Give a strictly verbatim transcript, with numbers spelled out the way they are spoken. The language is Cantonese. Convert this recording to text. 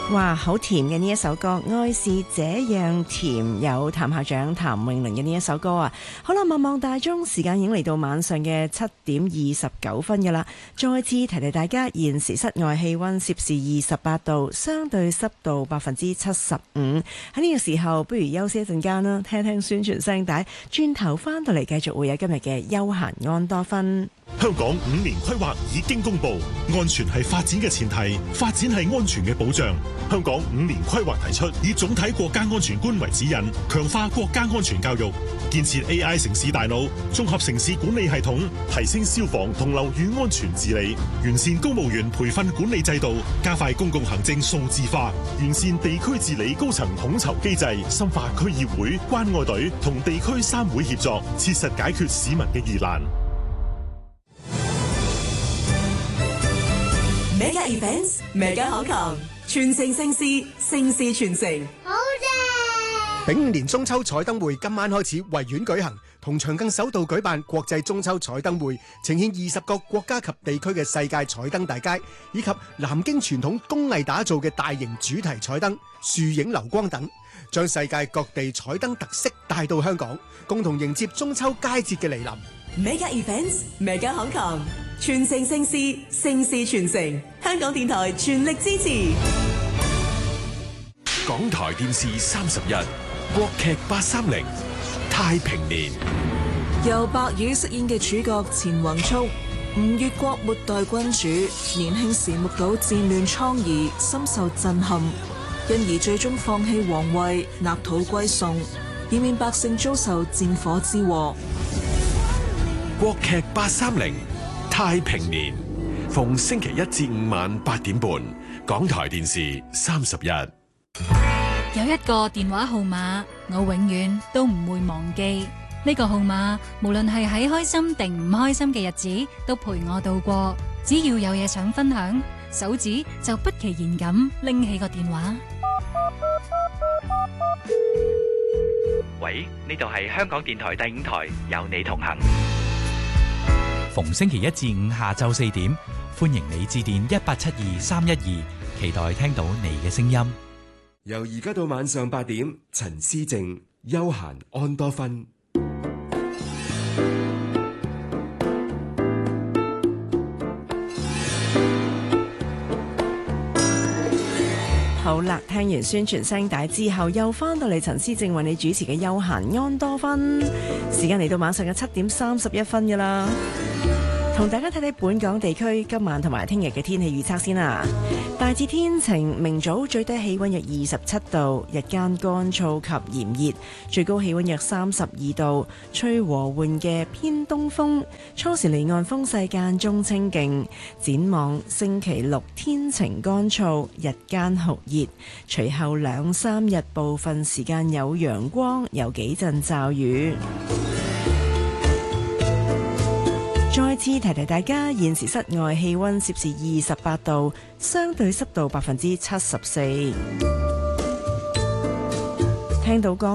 哇，好甜嘅呢一首歌，愛是這樣甜，有譚校長譚詠麟嘅呢一首歌啊。好啦，望望大鐘，時間已經嚟到晚上嘅七點二十九分㗎啦。再次提提大家，現時室外氣溫攝氏二十八度，相對濕度百分之七十五。喺呢個時候，不如休息一陣間啦，聽聽宣傳聲帶，轉頭翻到嚟繼續會有今日嘅休閒安多芬。 香港五年規劃已經公布，安全係發展嘅前提，發展係安全嘅保障。香港五年規劃提出，以總體國家安全觀為指引，強化國家安全教育，建設 A I 城市大腦，綜合城市管理系統，提升消防同樓宇安全治理，完善公務員培訓管理制度，加快公共行政數字化，完善地區治理高層統籌機制，深化區議會、關愛隊同地區三會協作，切實解決市民嘅疑難。 Mega Events，Mega 康強，全城盛事，盛事傳承。 好正！ 丙午年中秋彩燈會今晚開始維園舉行，同場更首度舉辦國際中秋彩燈會，呈現二十個國家及地區嘅世界彩燈大街，以及南京傳統工藝打造嘅大型主題彩燈、樹影流光等，將世界各地彩燈特色帶到香港，共同迎接中秋佳節嘅嚟臨。 Mega Events，Mega 康強，全城盛事，盛事傳承。香港電台全力支持。 港台電視三十一，國劇八三零，太平年。 由白宇飾演嘅主角錢宏速，吳越國末代君主，年輕時目睹戰亂瘡痍，深受震撼，因而最終放棄皇位，納土歸宋，以免百姓遭受戰火之禍。 國劇八三零，太平年，逢星期一至五晚八點半，港台電視三十一。 有一個電話號碼，我永遠都唔會忘記。呢個號碼，無論係喺開心定唔開心嘅日子，都陪我度過。只要有嘢想分享，手指就不其然咁拎起個電話。 喂，呢度係香港電台第五台，有你同行。 逢星期一至五下晝四點，歡迎你致電一八七二三一二，期待聽到你嘅聲音。 由而家到晚上八點，陳思靜休閒安多芬。 好啦，聽完宣傳聲帶之後，又翻到嚟陳思正為你主持嘅休閒安多芬，時間嚟到晚上嘅七點三十一分噶啦。同大家睇睇本港地區今晚同埋聽日嘅天氣預測先啦。大致天晴，明早最低氣溫約二十七度，日間乾燥及炎熱，最高氣溫約三十二度，吹和緩嘅偏東風，初時離岸風勢間中清勁。展望星期六天晴乾燥，日間酷熱，隨後兩三日部分時間有陽光，有幾陣驟雨。再次提提大家，現時室外氣溫攝氏二十八度，相對濕度百分之七十四。聽到歌。